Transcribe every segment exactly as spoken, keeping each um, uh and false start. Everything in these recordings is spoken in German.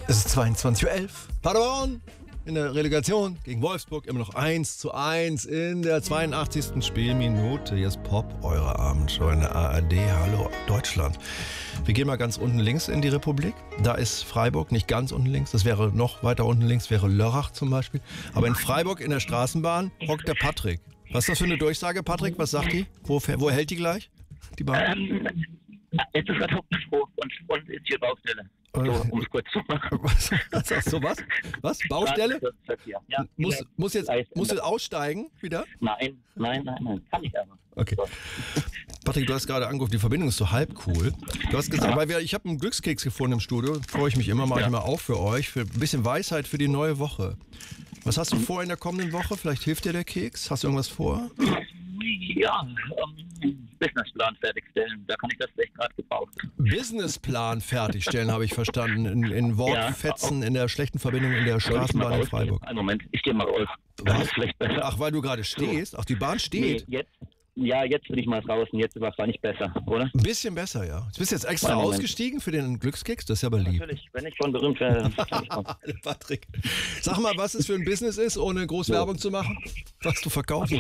Es ist zweiundzwanzig Uhr elf. Paderborn in der Relegation gegen Wolfsburg immer noch eins zu eins in der zweiundachtzigsten Spielminute. Hier ist Pop, eure Abendshow in der A R D. Hallo Deutschland. Wir gehen mal ganz unten links in die Republik. Da ist Freiburg, nicht ganz unten links. Das wäre noch weiter unten links, wäre Lörrach zum Beispiel. Aber in Freiburg in der Straßenbahn hockt der Patrick. Was ist das für eine Durchsage, Patrick? Was sagt die? Wo, wo hält die gleich? Die Bahn? Ähm, jetzt ist gerade Hauptbahnhof und, und ist hier Baustelle. So, um es kurz zu machen. Was, was sagst du, was? Was? Baustelle? Ja, Muss, muss jetzt, muss jetzt aussteigen wieder? Nein, nein, nein, nein. Kann ich aber. Okay. Patrick, du hast gerade angerufen, die Verbindung ist so halb cool. Du hast gesagt, weil wir, ich habe einen Glückskeks gefunden im Studio, freue ich mich immer, mache ich mal auf für euch, für ein bisschen Weisheit für die neue Woche. Was hast du vor in der kommenden Woche? Vielleicht hilft dir der Keks? Hast du irgendwas vor? Ja, ähm, Businessplan fertigstellen, da kann ich das vielleicht gerade gebrauchen. Businessplan fertigstellen, habe ich verstanden, in, in Wortfetzen, in der schlechten Verbindung in der Straßenbahn in Freiburg. Einen Moment, ich gehe mal raus. Das ist vielleicht besser. Ach, weil du gerade stehst? Ach, die Bahn steht? Nee, jetzt. Ja, jetzt bin ich mal draußen. Jetzt war es nicht besser, oder? Ein bisschen besser, ja. Du bist jetzt extra ausgestiegen für den Glückskeks? Das ist ja aber lieb. Natürlich, wenn ich schon berühmt wäre. Patrick, sag mal, was es für ein Business ist, ohne groß So. Werbung zu machen, was du verkaufst.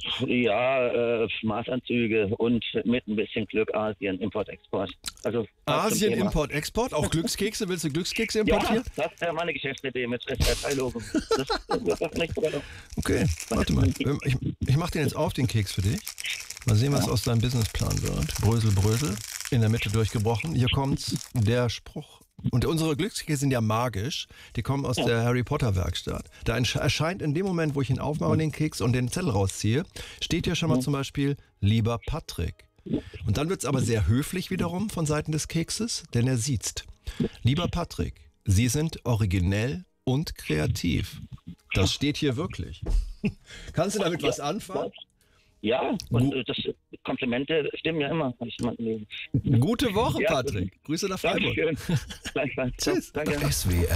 Ja, äh, Maßanzüge und mit ein bisschen Glück Asien, Import-Export. Also, Asien, Import, Export? Auch Glückskekse? Willst du Glückskekse importieren? Ja, das wäre meine Geschäftsidee mit S R drei-Logo. Das, das, das nicht so. Okay, warte mal. Ich, ich mach den jetzt auf, den Keks für dich. Mal sehen, was aus deinem Businessplan wird. Brösel, Brösel. In der Mitte durchgebrochen. Hier kommt der Spruch. Und unsere Glückskekse sind ja magisch. Die kommen aus der Harry Potter Werkstatt. Da erscheint in dem Moment, wo ich ihn aufmache, den Keks und den Zettel rausziehe, steht hier schon mal zum Beispiel, lieber Patrick. Und dann wird es aber sehr höflich wiederum von Seiten des Kekses, denn er siezt. Lieber Patrick, Sie sind originell und kreativ. Das steht hier wirklich. Kannst du damit was anfangen? Ja, und äh, das Komplimente stimmen ja immer. Kann ich jemanden nehmen. Gute Woche, Ja, Patrick. Grüße nach Freiburg. Dankeschön. Gleichfalls. Tschüss. Danke. S W R